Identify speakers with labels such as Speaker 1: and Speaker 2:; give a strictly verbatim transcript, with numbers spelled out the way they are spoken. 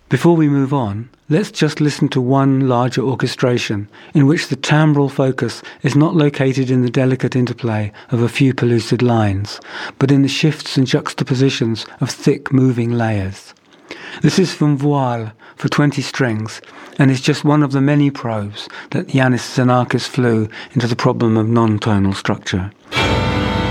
Speaker 1: Before we move on, let's just listen to one larger orchestration in which the timbral focus is not located in the delicate interplay of a few pellucid lines, but in the shifts and juxtapositions of thick moving layers. This is from Voile for twenty strings, and is just one of the many probes that Iannis Xenakis flew into the problem of non-tonal structure.